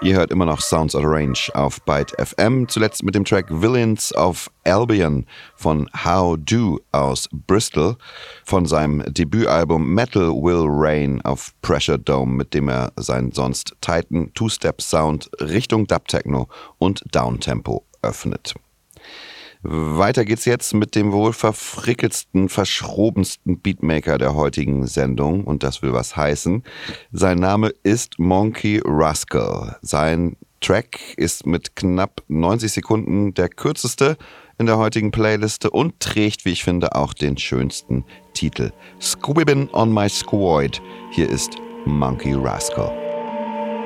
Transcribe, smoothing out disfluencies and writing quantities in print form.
Ihr hört immer noch Sounds of Range auf Byte FM, zuletzt mit dem Track Villains of Albion von How Do aus Bristol, von seinem Debütalbum Metal Will Rain auf Pressure Dome, mit dem er seinen sonst tighten Two-Step-Sound Richtung Dub-Techno und Downtempo öffnet. Weiter geht's jetzt mit dem wohl verfrickeltsten, verschrobensten Beatmaker der heutigen Sendung, und das will was heißen. Sein Name ist Monkey Rascal. Sein Track ist mit knapp 90 Sekunden der kürzeste in der heutigen Playliste und trägt, wie ich finde, auch den schönsten Titel. Squibbin' on my squad. Hier ist Monkey Rascal.